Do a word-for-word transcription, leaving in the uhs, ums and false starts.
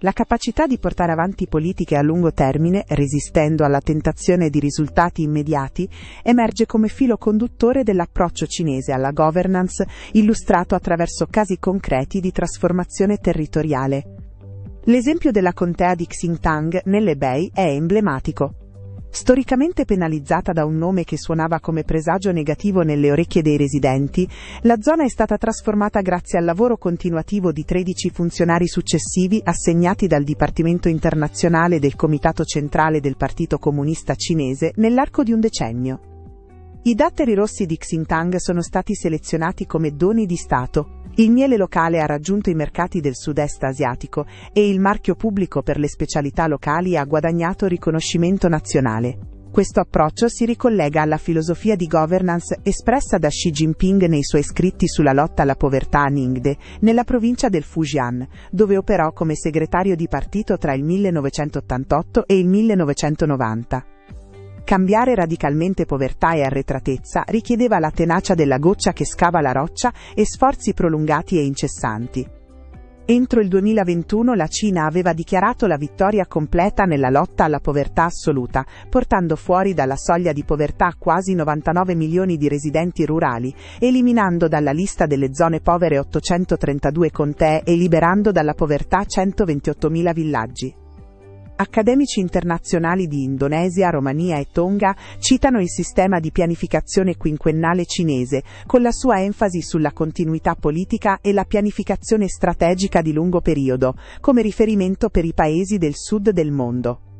La capacità di portare avanti politiche a lungo termine, resistendo alla tentazione di risultati immediati, emerge come filo conduttore dell'approccio cinese alla governance, illustrato attraverso casi concreti di trasformazione territoriale. L'esempio della contea di Xingtang, nell'Hebei, è emblematico. Storicamente penalizzata da un nome che suonava come presagio negativo nelle orecchie dei residenti, la zona è stata trasformata grazie al lavoro continuativo di tredici funzionari successivi assegnati dal Dipartimento Internazionale del Comitato Centrale del Partito Comunista Cinese nell'arco di un decennio. I datteri rossi di Xingtang sono stati selezionati come doni di Stato. Il miele locale ha raggiunto i mercati del sud-est asiatico e il marchio pubblico per le specialità locali ha guadagnato riconoscimento nazionale. Questo approccio si ricollega alla filosofia di governance espressa da Xi Jinping nei suoi scritti sulla lotta alla povertà a Ningde, nella provincia del Fujian, dove operò come segretario di partito tra il millenovecentottantotto e il millenovecentonovanta. Cambiare radicalmente povertà e arretratezza richiedeva la tenacia della goccia che scava la roccia e sforzi prolungati e incessanti. Entro il duemilaventuno la Cina aveva dichiarato la vittoria completa nella lotta alla povertà assoluta, portando fuori dalla soglia di povertà quasi novantanove milioni di residenti rurali, eliminando dalla lista delle zone povere ottocentotrentadue contee e liberando dalla povertà centoventottomila villaggi. Accademici internazionali di Indonesia, Romania e Tonga citano il sistema di pianificazione quinquennale cinese, con la sua enfasi sulla continuità politica e la pianificazione strategica di lungo periodo, come riferimento per i paesi del sud del mondo.